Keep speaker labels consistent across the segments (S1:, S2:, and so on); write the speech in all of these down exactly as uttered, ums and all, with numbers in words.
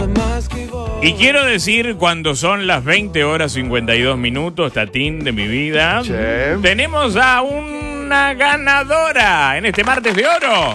S1: Y quiero decir, cuando son las veinte horas cincuenta y dos minutos, Tatín de mi vida,
S2: sí,
S1: tenemos a una ganadora en este martes de oro.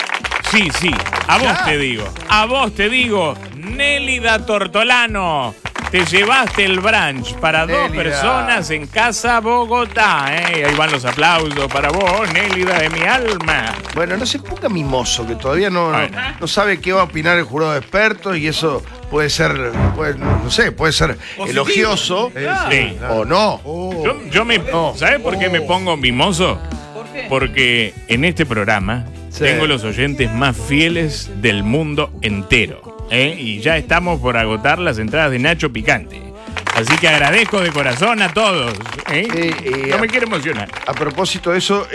S1: Sí, sí, a vos
S2: ¿Ya?
S1: te digo, a vos te digo, Nélida Tortolano. Te llevaste el brunch para
S2: Nélida.
S1: dos personas en Casa Bogotá. ¿eh? Ahí van los aplausos para vos, Nélida de mi alma.
S2: Bueno, no se ponga mimoso, que todavía no, no,
S1: Ay.
S2: no sabe qué va a opinar el jurado de expertos y eso puede ser, puede, no sé, puede ser
S3: Positivo.
S2: elogioso
S1: Sí.
S2: o no.
S1: Yo, yo me, ¿sabes por qué me pongo mimoso?
S3: ¿Por qué?
S1: Porque en este programa
S2: Sí.
S1: tengo los oyentes más fieles del mundo entero. ¿eh? Y ya estamos por agotar las entradas de Nacho Picante. Así que agradezco de corazón a todos. ¿eh?
S2: Eh, eh,
S1: no me quiero emocionar.
S2: A propósito de eso,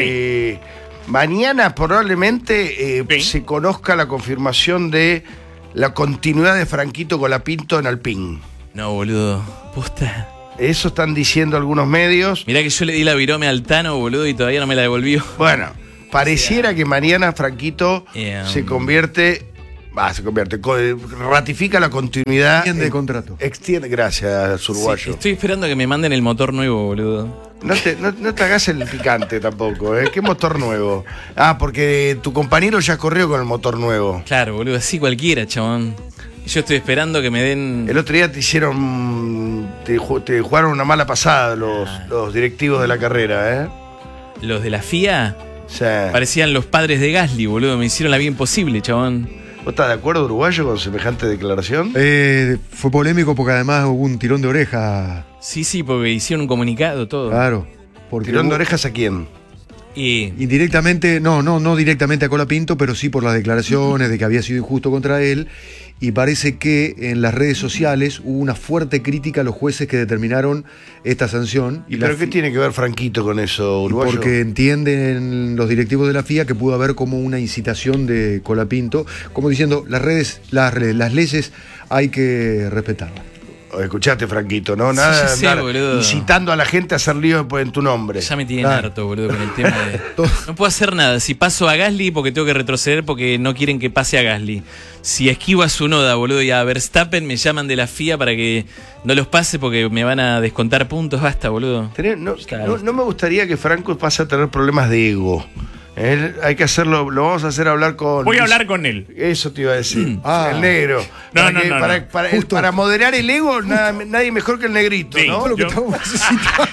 S2: eh, mañana probablemente eh,
S1: Sí.
S2: se conozca la confirmación de la continuidad de Franquito Colapinto en Alpín.
S4: No, boludo. Posta.
S2: Eso están diciendo algunos medios.
S4: Mirá que yo le di la virome al Tano, boludo, y todavía no me la devolvió.
S2: Bueno, pareciera que mañana Franquito
S4: Eh,
S2: se convierte, va, se convierte, co- ratifica la continuidad.
S5: Extiende
S2: en-
S5: contrato.
S2: Extiende, gracias,
S4: Sí,
S2: uruguayo.
S4: estoy esperando que me manden el motor nuevo, boludo.
S2: No te, no, no te hagas el picante tampoco, ¿eh? ¿Qué motor nuevo? Ah, porque tu compañero ya corrió con el motor nuevo.
S4: Claro, boludo, así cualquiera, chabón. Y yo estoy esperando que me den...
S2: El otro día te hicieron, te, ju- te jugaron una mala pasada los, los directivos de la carrera, ¿eh?
S4: Los de la F I A
S2: O sea,
S4: parecían los padres de Gasly, boludo. Me hicieron la vida imposible, chabón.
S2: ¿vos estás de acuerdo, uruguayo, con semejante declaración?
S5: Eh, fue polémico porque además hubo un tirón de oreja.
S4: Sí, sí, porque hicieron un comunicado, todo.
S5: Claro. Porque
S2: ¿Tirón de
S5: hubo-
S2: orejas a quién?
S4: Y...
S5: Indirectamente, no, no, no directamente a Colapinto, pero sí por las declaraciones de que había sido injusto contra él. Y parece que en las redes sociales hubo una fuerte crítica a los jueces que determinaron esta sanción.
S2: ¿Y
S5: la
S2: pero qué
S5: F-
S2: tiene que ver Franquito con eso, uruguayo?
S5: Porque entienden los directivos de la F I A que pudo haber como una incitación de Colapinto, como diciendo, las redes, las, redes, las leyes hay que respetarlas.
S2: Escuchaste, Franquito, ¿no? Nada
S4: Sí,
S2: de
S4: ya sé,
S2: andar
S4: boludo.
S2: incitando a la gente a hacer lío en tu nombre.
S4: Ya me tienen
S5: Claro.
S4: harto, boludo, con el tema de... No puedo hacer nada. Si paso a Gasly, porque tengo que retroceder porque no quieren que pase a Gasly. Si esquivo a Tsunoda, boludo, y a Verstappen, me llaman de la F I A para que no los pase porque me van a descontar puntos. Basta, boludo.
S2: Tener- no,
S4: Claro.
S2: no- no me gustaría que Franco pase a tener problemas de ego. Él- hay que hacerlo, lo vamos a hacer hablar con...
S1: Voy a hablar con él.
S2: Eso te iba a decir.
S5: Ah.
S2: El negro.
S1: No,
S2: para,
S1: no,
S2: que-
S1: no,
S2: para,
S1: no.
S2: para- el- para moderar el ego, nada- nadie mejor que el negrito,
S1: Sí.
S2: ¿no?
S5: Lo que
S1: Yo-
S5: estamos necesitando.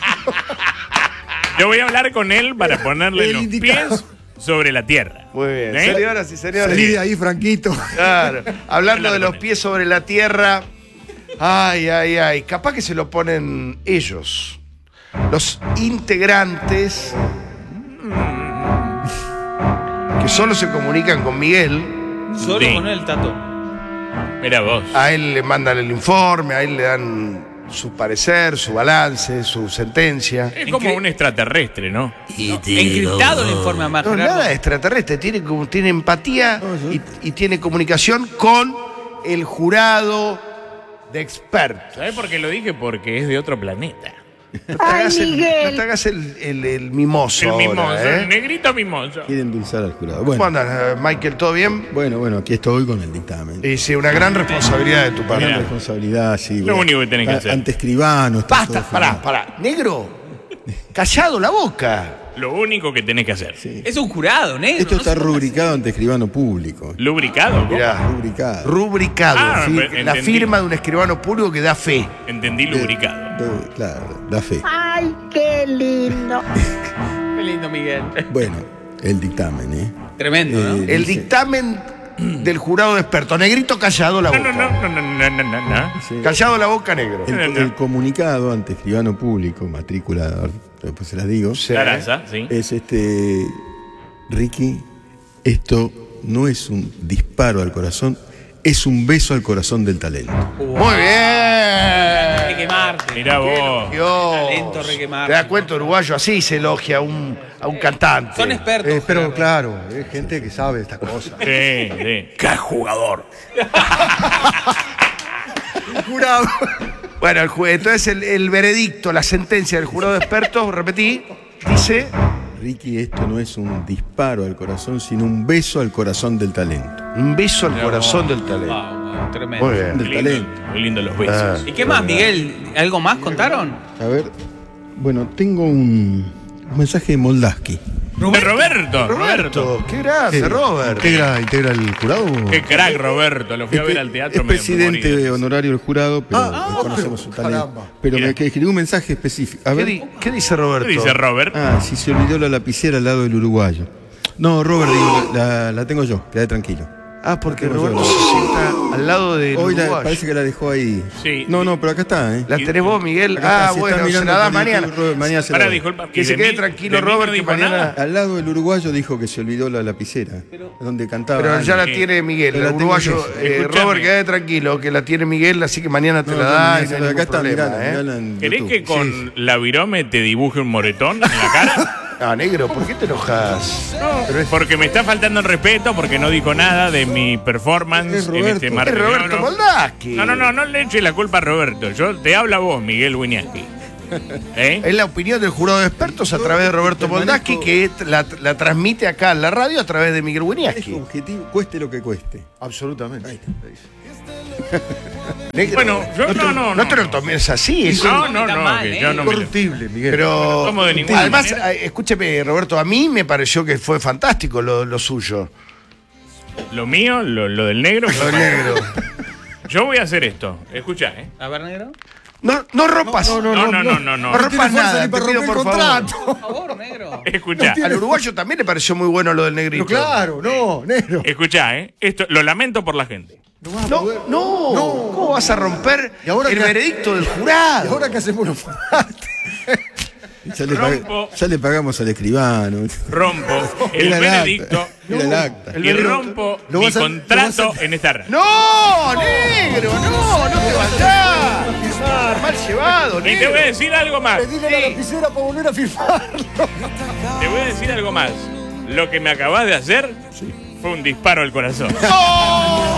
S1: Yo voy a hablar con él para ponerle
S5: El
S1: los
S5: indicado.
S1: pies sobre la tierra.
S2: Muy bien.
S1: ¿Eh?
S2: Señoras y señores.
S5: Salí de ahí, Franquito.
S2: Claro. Hablando
S1: Hablar
S2: de los
S1: con él.
S2: pies sobre la tierra. Ay, ay, ay. Capaz que se lo ponen ellos. Los integrantes que solo se comunican con Miguel.
S3: Solo
S1: Sí.
S3: con el tato.
S1: Mira vos.
S2: A él le mandan el informe, a él le dan su parecer, su balance, su sentencia.
S1: Es como un extraterrestre, ¿no?
S3: Encriptado el informe a más
S2: No,
S3: Gerardo.
S2: nada extraterrestre, tiene, como- tiene empatía y, y tiene comunicación con el jurado de expertos.
S1: ¿Sabes por qué lo dije? Porque es de otro planeta.
S2: No te hagas el, no te hagas el, el- el mimoso.
S1: El
S2: ahora,
S1: mimoso,
S2: ¿eh?
S1: el negrito mimoso.
S6: Quiere endulzar al jurado.
S2: ¿Cómo
S6: Bueno,
S2: andas, eh, Michael? ¿Todo bien?
S6: bueno, bueno, aquí estoy con el dictamen.
S2: Y sí, una gran responsabilidad de tu
S6: Gran
S2: parte.
S1: Mirá.
S6: responsabilidad, sí.
S1: Lo
S6: bueno.
S1: único que tenés que
S6: A-
S1: hacer.
S6: Ante escribano. está
S2: Basta,
S6: todo
S2: pará,
S6: firmado.
S2: pará. Negro, callado la boca.
S1: Lo único que tenés que hacer.
S6: Sí.
S3: Es un jurado, negro.
S6: Esto
S3: no
S6: está
S3: se puede
S6: rubricado ante escribano público.
S1: ¿Lubricado? ¿Cómo?
S2: Mirá,
S6: Rubricado.
S2: rubricado.
S1: Ah,
S2: fi-
S1: pero
S2: la
S1: entendí.
S2: firma de un escribano público que da fe.
S1: Entendí lubricado.
S6: De- claro, da fe.
S7: Ay, qué lindo.
S3: hace. Qué lindo, Miguel.
S6: Bueno, el dictamen, ¿eh?
S3: Tremendo, ¿no?
S6: Eh,
S2: El
S6: dice-
S2: dictamen del jurado de expertos. Negrito, callado la
S1: No,
S2: boca.
S1: no, no, no, no, no, no, no.
S6: Sí.
S2: Callado la boca, negro.
S6: El,
S1: No, no.
S6: el comunicado ante escribano público, matrícula, después se las digo,
S2: Sí.
S1: Caraza, sí.
S6: es este, Ricky, esto no es un disparo al corazón, es un beso al corazón del talento.
S2: Muy bien.
S3: Reque Marte.
S1: Mirá vos.
S2: Dios.
S3: Talento, Reque Marte.
S2: Te das cuenta, uruguayo, así se elogia a un, a un cantante.
S3: Son expertos.
S5: Eh, pero
S3: Gerardo.
S5: claro, es gente que sabe estas cosas.
S1: Sí, sí.
S2: ¡Qué jugador!
S5: Jurado.
S2: Bueno, el ju- entonces el, el veredicto, la sentencia del jurado de expertos, repetí, dice...
S6: Ricky, esto no es un disparo al corazón, sino un beso al corazón del talento.
S2: Un beso al corazón del talento.
S3: Uh, tremendo.
S2: Muy bien.
S6: Del
S1: Muy lindo,
S6: talento.
S1: muy lindo los besos.
S2: Ah.
S3: ¿Y qué más, Miguel? ¿Algo más contaron?
S6: A ver, bueno, tengo un, un mensaje de Moldaski.
S1: De Roberto, Roberto.
S2: Roberto, qué grande, Robert.
S5: ¿Integra, integra el jurado?
S1: Qué crack, Roberto. Lo fui a ver al teatro.
S6: Es
S1: medio
S6: presidente
S1: morir.
S6: honorario del jurado, pero
S2: Ah,
S6: no
S2: ah,
S6: conocemos su
S2: pero,
S6: talento.
S2: caramba.
S6: Pero
S1: Mira.
S6: me que escribió un mensaje específico. A
S2: ¿Qué,
S6: ver.
S2: di- qué dice Roberto?
S1: ¿Qué dice Robert?
S6: Ah, si se olvidó la lapicera al lado del uruguayo. No, Robert, digo, la, la tengo yo, quedé tranquilo.
S2: Ah, porque
S6: Tengo yo
S2: Roberto
S6: la-
S2: se sienta al lado del
S6: Hoy la-
S2: uruguayo.
S6: parece que la dejó ahí.
S1: Sí.
S6: No, no, pero acá está, ¿eh?
S2: La tenés vos, Miguel.
S6: Acá está,
S2: Ah,
S6: si
S2: bueno,
S6: está
S2: se
S6: mirando
S2: la da
S6: por
S2: mañana.
S6: YouTube, Robert, mañana se la
S1: Para,
S6: doy.
S1: disculpa.
S2: Que
S1: ¿y
S2: se
S1: de
S2: quede
S1: mí-
S2: tranquilo,
S1: de mí no
S2: Robert, que
S1: dijo
S2: mañana-
S1: nada?
S6: Al lado del uruguayo dijo que se olvidó la lapicera, donde cantaba.
S2: Pero ya la
S6: Ana.
S2: tiene Miguel,
S6: Pero
S2: el
S6: la tengo
S2: uruguayo.
S6: yo.
S2: Eh,
S1: Escuchame.
S2: Robert, quédate tranquilo, que la tiene Miguel, así que mañana te
S6: No,
S2: la
S6: no,
S2: da.
S6: mañana
S2: y no
S6: se
S2: hay
S6: la-
S2: ningún
S6: acá está,
S2: problema,
S6: mirala,
S2: ¿eh?
S6: mirala en
S1: ¿Querés
S6: YouTube.
S1: que con la virome te dibuje un moretón en la cara?
S2: Ah, negro, ¿por qué te enojas?
S1: Porque me está faltando el respeto, porque no dijo nada de mi performance
S6: Es
S1: en
S6: Roberto.
S1: este
S6: Es
S1: martes.
S2: Es
S1: de
S2: Roberto
S1: Oro.
S2: Moldaski.
S1: No, no, no, no le eches la culpa a Roberto. Yo te hablo a vos, Miguel Wiñaski. ¿Eh?
S2: Es la opinión del jurado de expertos a través de Roberto Moldaski, que la, la transmite acá en la radio a través de Miguel
S6: Es
S2: Wiñaski.
S6: objetivo, cueste lo que cueste.
S5: Absolutamente.
S2: Negro,
S1: Bueno, yo-
S2: no, te,
S1: no, no,
S2: no
S1: no,
S2: te lo
S1: no.
S2: tomes así. Eso
S1: No, no,
S3: tan
S1: no,
S3: mal,
S1: que
S3: ¿eh?
S1: yo no me lo-
S5: Incorruptible, Miguel.
S2: Pero
S1: Como de ninguna
S2: además,
S1: manera.
S2: eh, escúcheme, Roberto, a mí me pareció que fue fantástico lo, lo suyo.
S1: Lo mío, lo, lo del negro.
S2: Lo del negro.
S1: Yo voy a hacer esto. Escuchá, ¿eh?
S3: A ver, negro.
S2: No, no rompas.
S1: No, no, no, no, no.
S2: No rompas nada, te pido por favor.
S3: Por favor, negro.
S1: Escuchá.
S2: Al uruguayo también le pareció muy bueno lo del negrito.
S5: Pero claro, no, negro.
S1: Escuchá, ¿eh? Esto lo lamento por la gente.
S2: No, no, ¿cómo vas a romper
S5: ¿Y ahora
S2: el
S5: qué?
S2: veredicto del
S5: ¿Y
S2: jurado?
S5: ahora qué hacemos los
S6: Ya le, pag-
S1: Rompo.
S6: ya le pagamos al escribano.
S1: Rompo el
S6: Era el acta.
S1: veredicto
S6: Era el acta.
S1: y rompo
S5: Lo
S1: mi
S5: vas a- lo
S1: contrato
S5: vas a-
S1: en esta radio.
S2: No, negro, no, no te vayas. Mal llevado,
S1: Y te
S2: negro.
S1: voy a decir algo más.
S5: Pedirle la lapicera para volver a firmarlo.
S1: Te voy a decir algo más. Lo que me acabas de hacer fue un disparo al corazón.
S2: ¡No!